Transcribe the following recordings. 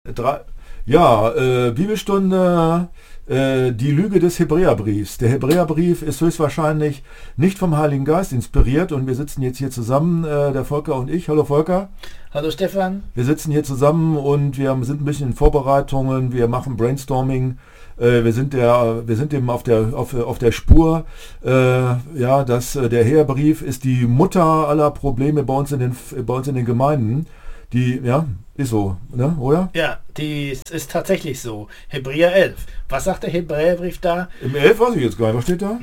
Bibelstunde, die Lüge des Hebräerbriefs. Der Hebräerbrief ist höchstwahrscheinlich nicht vom Heiligen Geist inspiriert und wir sitzen jetzt hier zusammen, der Volker und ich. Hallo Volker. Hallo Stefan. Wir sitzen hier zusammen und wir sind ein bisschen in Vorbereitungen, wir machen Brainstorming. Wir sind eben auf der Spur, dass der Hebräerbrief ist die Mutter aller Probleme bei uns in den Gemeinden. Die, ja, ist so, ne, oder? Ja, die ist tatsächlich so. Hebräer 11. Was sagt der Hebräerbrief da? Im 11 weiß ich jetzt gar nicht, was steht da?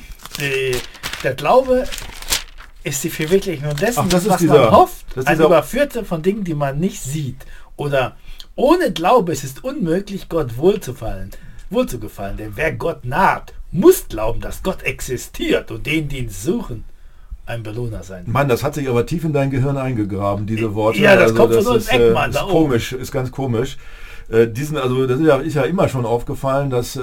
Der Glaube ist die Verwirklichung dessen, was man hofft, ein Überführte von Dingen, die man nicht sieht. Oder ohne Glaube ist es unmöglich, Gott wohlzugefallen. Denn wer Gott naht, muss glauben, dass Gott existiert und denen, die ihn suchen, ein Belohner sein. Mann, das hat sich aber tief in dein Gehirn eingegraben, diese Worte. Ja, das kommt von uns Eckmann. Ist komisch, ist ganz komisch. Das ist ja immer schon aufgefallen, dass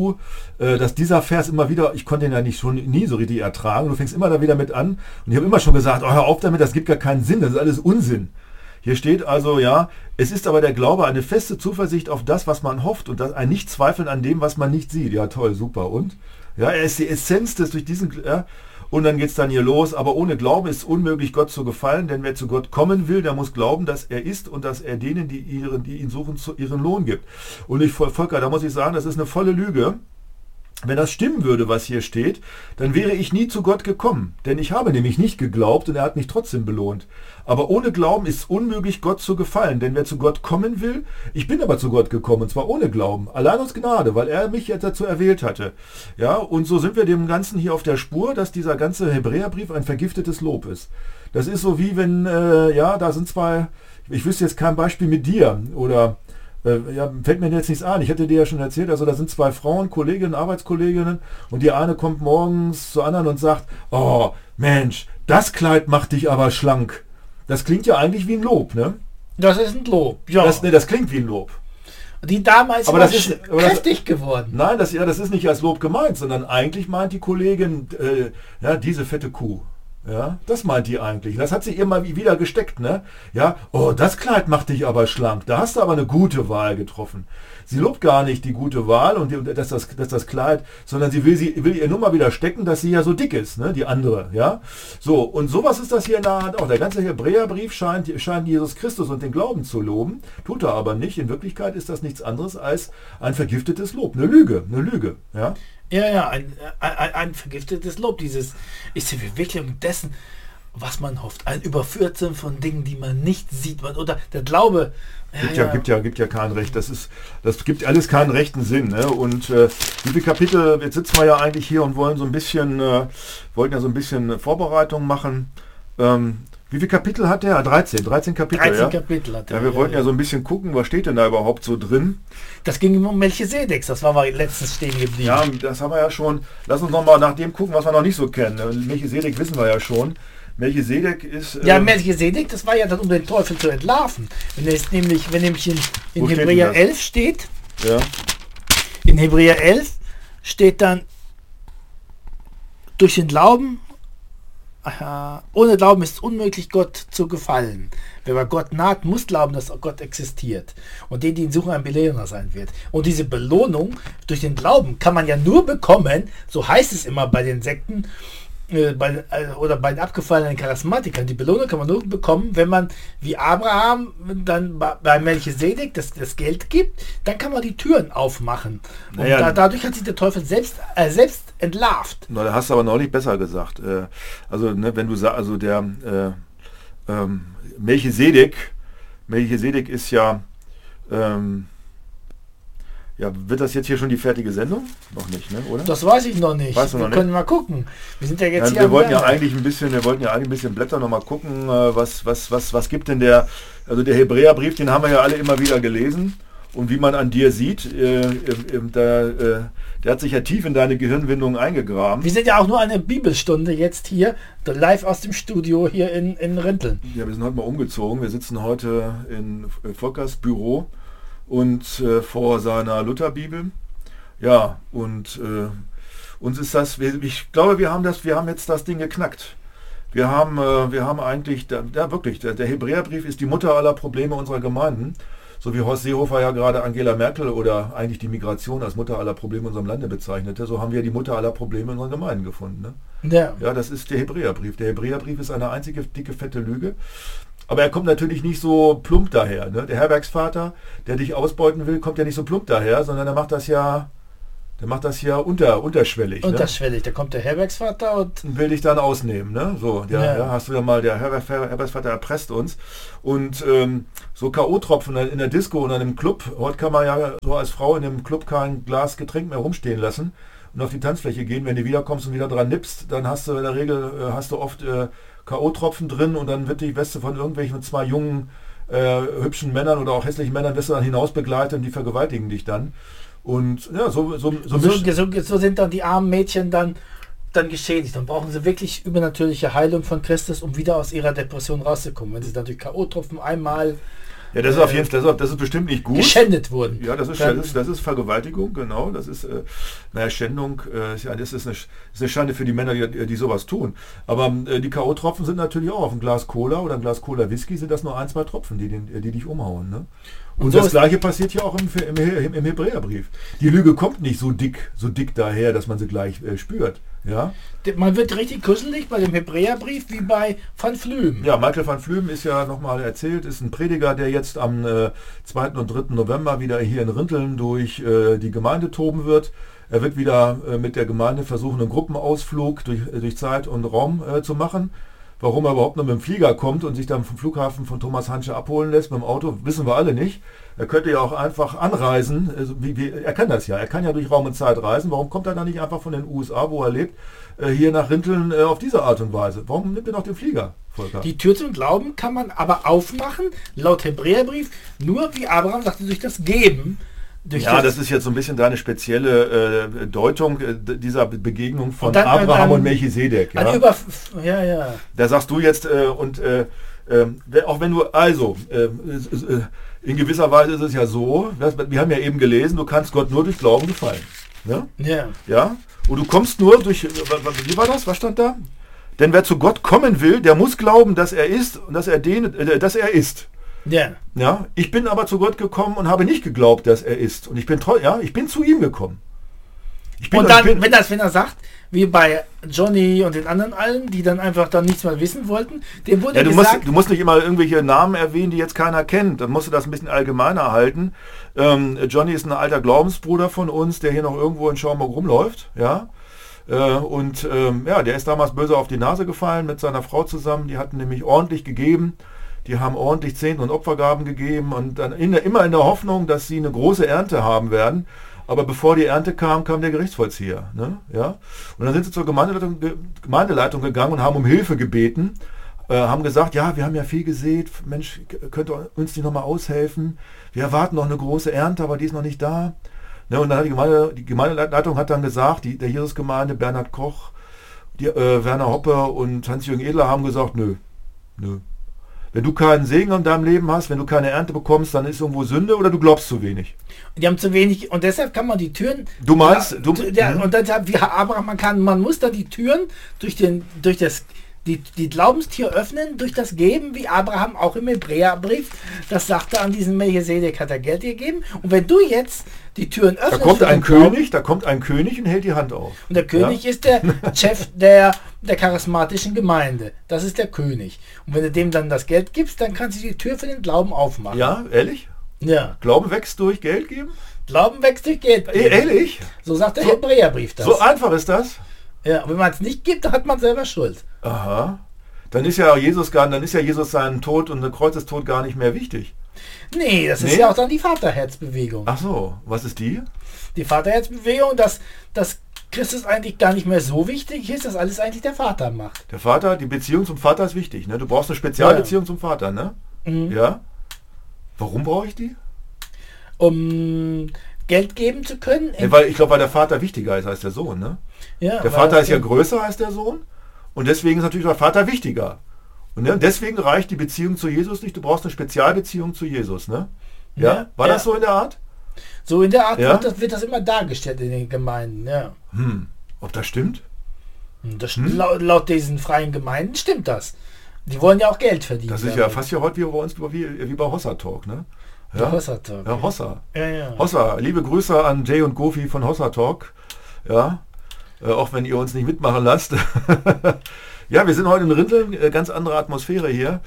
dieser Vers immer wieder, ich konnte ihn ja nie so richtig ertragen, du fängst immer da wieder mit an und ich habe immer schon gesagt, hör auf damit, das gibt gar keinen Sinn, das ist alles Unsinn. Hier steht also, ja, es ist aber der Glaube eine feste Zuversicht auf das, was man hofft und ein Nicht-Zweifeln an dem, was man nicht sieht. Ja, toll, super. Und? Ja, er ist die Essenz des durch diesen... Ja, und dann geht es dann hier los, aber ohne Glauben ist es unmöglich, Gott zu gefallen, denn wer zu Gott kommen will, der muss glauben, dass er ist und dass er denen, die ihn suchen, ihren Lohn gibt. Und Volker, da muss ich sagen, das ist eine volle Lüge. Wenn das stimmen würde, was hier steht, dann wäre ich nie zu Gott gekommen. Denn ich habe nämlich nicht geglaubt und er hat mich trotzdem belohnt. Aber ohne Glauben ist es unmöglich, Gott zu gefallen. Denn wer zu Gott kommen will, ich bin aber zu Gott gekommen, und zwar ohne Glauben, allein aus Gnade, weil er mich jetzt dazu erwählt hatte. Ja, und so sind wir dem Ganzen hier auf der Spur, dass dieser ganze Hebräerbrief ein vergiftetes Lob ist. Das ist so wie wenn, da sind zwei, ich wüsste jetzt kein Beispiel mit dir oder... fällt mir jetzt nichts ein. Ich hätte dir ja schon erzählt, also da sind zwei Frauen, Kolleginnen, Arbeitskolleginnen und die eine kommt morgens zur anderen und sagt, oh Mensch, das Kleid macht dich aber schlank. Das klingt ja eigentlich wie ein Lob, ne? Das ist ein Lob, ja. Das klingt wie ein Lob. Die damals aber das ist kräftig geworden. Nein, das ist nicht als Lob gemeint, sondern eigentlich meint die Kollegin, diese fette Kuh. Ja, das meint die eigentlich. Das hat sie immer wieder gesteckt, ne? Ja, oh, das Kleid macht dich aber schlank. Da hast du aber eine gute Wahl getroffen. Sie lobt gar nicht die gute Wahl und das Kleid, sondern sie will ihr nur mal wieder stecken, dass sie ja so dick ist, ne? Die andere, ja? So, und sowas ist das hier in der Hand auch. Der ganze Hebräerbrief scheint Jesus Christus und den Glauben zu loben, tut er aber nicht. In Wirklichkeit ist das nichts anderes als ein vergiftetes Lob, eine Lüge, ja? Ja, ein vergiftetes Lob. Dieses ist die Verwirklichung dessen, was man hofft. Ein Überführten von Dingen, die man nicht sieht. Oder der Glaube. Gibt ja kein Recht. Das gibt alles keinen rechten Sinn. Ne? Und wie viele Kapitel, jetzt sitzen wir ja eigentlich hier und wollten ja so ein bisschen Vorbereitung machen. Wie viele Kapitel hat der? 13 Kapitel. 13 Kapitel hat er. Ja, wir wollten ja so ein bisschen gucken, was steht denn da überhaupt so drin. Das ging um Melchisedek, das war mal letztens stehen geblieben. Ja, das haben wir ja schon. Lass uns nochmal nach dem gucken, was wir noch nicht so kennen. Melchisedek wissen wir ja schon. Melchisedek ist... Melchisedek, das war ja dann, um den Teufel zu entlarven. Wenn nämlich in Hebräer 11 steht, ja. In Hebräer 11 steht dann, durch den Glauben, ohne Glauben ist es unmöglich, Gott zu gefallen. Wer bei Gott naht, muss glauben, dass Gott existiert. Und die ihn suchen, ein Belohner sein wird. Und diese Belohnung durch den Glauben kann man ja nur bekommen, so heißt es immer bei den Sekten, oder bei den abgefallenen Charismatikern. Die Belohnung kann man nur bekommen, wenn man wie Abraham dann bei Melchisedek das Geld gibt, dann kann man die Türen aufmachen. Und dadurch hat sich der Teufel selbst entlarvt. Na, da hast du aber neulich besser gesagt. Wenn du sagst, also der Melchisedek ist ja wird das jetzt hier schon die fertige Sendung? Noch nicht, ne? Oder? Das weiß ich noch nicht. Weißt du noch wir können mal gucken. Wir sind ja jetzt hier. Wir wollten ja eigentlich ein bisschen blättern, noch mal gucken, was gibt denn der Hebräerbrief, den haben wir ja alle immer wieder gelesen. Und wie man an dir sieht, der hat sich ja tief in deine Gehirnwindung eingegraben. Wir sind ja auch nur eine Bibelstunde jetzt hier, live aus dem Studio hier in Rinteln. Ja, wir sind heute mal umgezogen. Wir sitzen heute in Volkers Büro und vor seiner Lutherbibel. Ja, und uns ist das, ich glaube, wir haben jetzt das Ding geknackt. Wir haben eigentlich, wirklich, der Hebräerbrief ist die Mutter aller Probleme unserer Gemeinden. so wie Horst Seehofer ja gerade Angela Merkel oder eigentlich die Migration als Mutter aller Probleme in unserem Lande bezeichnete, so haben wir die Mutter aller Probleme in unseren Gemeinden gefunden. Ne? Ja. Ja, das ist der Hebräerbrief. Der Hebräerbrief ist eine einzige dicke, fette Lüge. Aber er kommt natürlich nicht so plump daher. Ne? Der Herbergsvater, der dich ausbeuten will, kommt ja nicht so plump daher, sondern der macht das ja unterschwellig. Unterschwellig, da kommt der Herbergsvater und will dich dann ausnehmen. Ne? So, hast du ja mal, der Herbergsvater erpresst uns. Und so K.O.-Tropfen in der Disco oder in einem Club, heute kann man ja so als Frau in einem Club kein Glas Getränk mehr rumstehen lassen und auf die Tanzfläche gehen. Wenn du wiederkommst und wieder dran nippst, dann hast du in der Regel oft K.O.-Tropfen drin und dann wird die Weste von irgendwelchen 2 jungen, hübschen Männern oder auch hässlichen Männern wirst du dann hinaus begleitet und die vergewaltigen dich dann. Und ja, so sind dann die armen Mädchen dann geschädigt. Dann brauchen sie wirklich übernatürliche Heilung von Christus, um wieder aus ihrer Depression rauszukommen. Wenn sie dann durch K.O.-Tropfen einmal ja, das ist auf jeden Fall, das ist bestimmt nicht gut. Geschändet wurden. Ja, das ist Vergewaltigung, genau. Das ist, Schändung, das ist eine Schande für die Männer, die sowas tun. Aber die K.O.-Tropfen sind natürlich auch auf ein Glas Cola oder ein Glas Cola Whisky, sind das nur 1, 2 Tropfen, die dich umhauen. Ne? Und so das Gleiche passiert hier auch im Hebräerbrief. Die Lüge kommt nicht so dick daher, dass man sie gleich spürt. Ja? Man wird richtig kuschelig bei dem Hebräerbrief wie bei Van Fluem. Ja, Michael van Fluem ist ja nochmal erzählt, ist ein Prediger, der jetzt am 2. und 3. November wieder hier in Rinteln durch die Gemeinde toben wird. Er wird wieder mit der Gemeinde versuchen, einen Gruppenausflug durch Zeit und Raum zu machen. Warum er überhaupt noch mit dem Flieger kommt und sich dann vom Flughafen von Thomas Hansche abholen lässt mit dem Auto, wissen wir alle nicht. Er könnte ja auch einfach anreisen. Er kann das ja. Er kann ja durch Raum und Zeit reisen. Warum kommt er dann nicht einfach von den USA, wo er lebt, hier nach Rinteln auf diese Art und Weise? Warum nimmt er noch den Flieger, Volker? Die Tür zum Glauben kann man aber aufmachen, laut Hebräerbrief, nur wie Abraham sagte, durch das Geben. Das ist jetzt so ein bisschen deine spezielle Deutung dieser Begegnung von Abraham und Melchisedek. Ja? Da sagst du jetzt, auch wenn du, in gewisser Weise ist es ja so, wir haben ja eben gelesen, du kannst Gott nur durch Glauben gefallen. Ne? Ja. Ja? Und du kommst nur durch, wie war das? Was stand da? Denn wer zu Gott kommen will, der muss glauben, dass er ist und dass er ist. Ja. Ja, ich bin aber zu Gott gekommen und habe nicht geglaubt, dass er ist. Und ich bin ich bin zu ihm gekommen. Wenn er sagt, wie bei Johnny und den anderen allen, die dann einfach dann nichts mehr wissen wollten, dem wurde gesagt... Du musst nicht immer irgendwelche Namen erwähnen, die jetzt keiner kennt. Dann musst du das ein bisschen allgemeiner halten. Johnny ist ein alter Glaubensbruder von uns, der hier noch irgendwo in Schaumburg rumläuft. Ja. Der ist damals böse auf die Nase gefallen mit seiner Frau zusammen. Die hatten nämlich ordentlich gegeben. Die haben ordentlich Zehnten und Opfergaben gegeben und dann immer in der Hoffnung, dass sie eine große Ernte haben werden. Aber bevor die Ernte kam der Gerichtsvollzieher. Ne? Ja? Und dann sind sie zur Gemeindeleitung gegangen und haben um Hilfe gebeten. Haben gesagt, ja, wir haben ja viel gesät. Mensch, könnt ihr uns nicht nochmal aushelfen? Wir erwarten noch eine große Ernte, aber die ist noch nicht da. Ne? Und dann hat die Gemeindeleitung hat dann gesagt, der Jesusgemeinde, Bernhard Koch, Werner Hoppe und Hans-Jürgen Edler haben gesagt, nö. Wenn du keinen Segen in deinem Leben hast, wenn du keine Ernte bekommst, dann ist irgendwo Sünde oder du glaubst zu wenig. Die haben zu wenig und deshalb kann man die Türen... Du meinst... und deshalb, wie Abraham, man muss da die Türen die Glaubenstür öffnen, durch das Geben, wie Abraham auch im Hebräerbrief, das sagte an diesen Melchisedek, hat er Geld gegeben. Und wenn du jetzt die Türen öffnest... Da kommt ein König und hält die Hand auf. Und der König ist der Chef der charismatischen Gemeinde. Das ist der König. Und wenn du dem dann das Geld gibst, dann kannst du die Tür für den Glauben aufmachen. Ja, ehrlich? Ja. Glauben wächst durch Geld geben? Glauben wächst durch Geld geben. Ehrlich? So sagt der Hebräerbrief das. So einfach ist das? Ja, und wenn man es nicht gibt, dann hat man selber Schuld. Aha. Dann ist ja Jesus seinen Tod und der Kreuzestod gar nicht mehr wichtig. Nee, das ist ja auch dann die Vaterherzbewegung. Ach so, was ist die? Die Vaterherzbewegung, dass Christus eigentlich gar nicht mehr so wichtig ist, dass alles eigentlich der Vater macht. Der Vater, die Beziehung zum Vater ist wichtig, ne? Du brauchst eine Spezialbeziehung zum Vater, ne? Mhm. Ja? Warum brauche ich die? Um Geld geben zu können. Weil der Vater wichtiger ist als der Sohn, ne? Ja, der Vater ist ja größer als der Sohn und deswegen ist natürlich der Vater wichtiger. Und deswegen reicht die Beziehung zu Jesus nicht, du brauchst eine Spezialbeziehung zu Jesus, ne? Ja? War das so in der Art? So in der Art wird das immer dargestellt in den Gemeinden, ja. Ob das stimmt? Laut diesen freien Gemeinden stimmt das. Die wollen ja auch Geld verdienen. Das ist ja fast ja heute wie bei uns, wie bei Hossa Talk, ne? Ja, Hossa Talk. Ja, Hossa. Ja. Hossa, liebe Grüße an Jay und Goofy von Hossa Talk. Ja, auch wenn ihr uns nicht mitmachen lasst. Ja, wir sind heute in Rinteln, ganz andere Atmosphäre hier.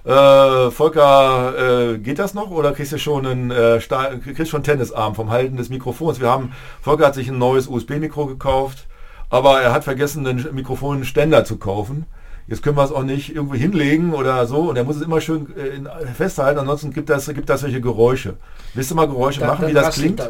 Volker, geht das noch oder kriegst du schon kriegst schon Tennisarm vom Halten des Mikrofons? Volker hat sich ein neues USB-Mikro gekauft, aber er hat vergessen, einen Mikrofonständer zu kaufen. Jetzt können wir es auch nicht irgendwo hinlegen oder so und er muss es immer schön festhalten, ansonsten gibt das solche Geräusche. Willst du mal Geräusche machen, wie das klingt?